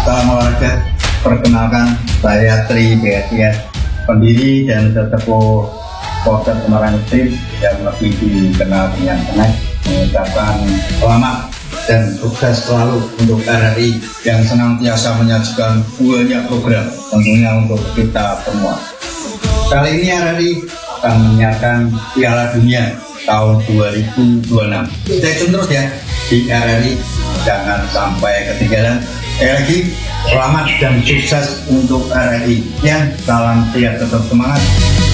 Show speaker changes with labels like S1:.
S1: Salam olahraga, perkenalkan saya Tri BSIS, pendiri dan sesepuh Supporter Semarang FC yang lebih dikenal dengan Tenek, mengucapkan selamat dan sukses selalu untuk RRI yang senantiasa menyajikan banyak program tentunya untuk kita semua. Kali ini RRI akan menyiarkan Piala Dunia tahun 2026. Stay tune terus ya di RRI, jangan sampai ketinggalan. Sekali lagi, selamat dan sukses untuk RRI. Ya, salam sehat, tetap semangat.